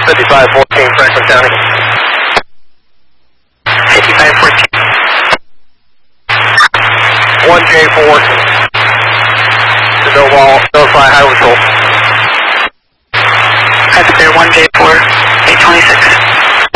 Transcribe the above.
5514 Franklin County. 5514. 1J4. To Novify Highway Patrol.